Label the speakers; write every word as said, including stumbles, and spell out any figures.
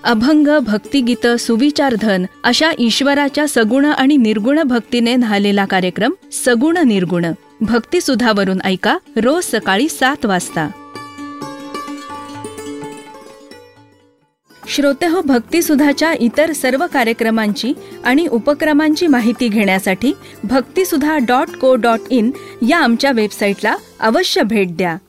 Speaker 1: अभंग, भक्तिगीतं, सुविचारधन अशा ईश्वराच्या सगुण आणि निर्गुण भक्तीने न्हालेला कार्यक्रम सगुण निर्गुण भक्तिसुधावरून ऐका रोज सकाळी सात वाजता. श्रोतेहो, भक्तिसुधाच्या इतर सर्व कार्यक्रमांची आणि उपक्रमांची माहिती घेण्यासाठी भक्तिसुधा डॉट को डॉट इन या आमच्या वेबसाईटला अवश्य भेट द्या.